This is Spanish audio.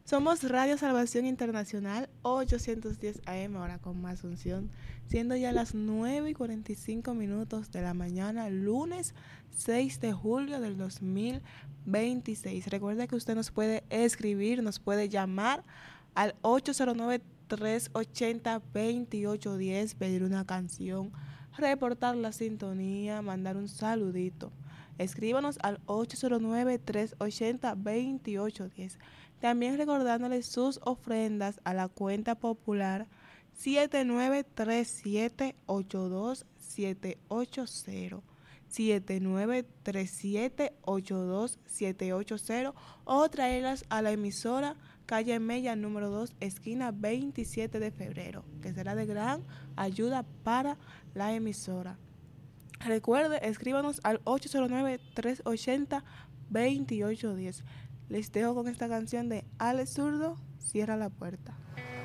Somos Radio Salvación Internacional 810 AM, ahora con más unción, siendo ya las 9:45 de la mañana, lunes 6 de julio del 2026. Recuerda que usted nos puede escribir, nos puede llamar al 809-380-2810, pedir una canción, reportar la sintonía, mandar un saludito. Escríbanos al 809-380-2810. También recordándoles sus ofrendas a la cuenta popular 7937827780, 7937827780, o traerlas a la emisora calle Mella número 2, esquina 27 de febrero, que será de gran ayuda para la emisora. Recuerde, escríbanos al 809-380-2810. Les dejo con esta canción de Alex Zurdo, Cierra la puerta.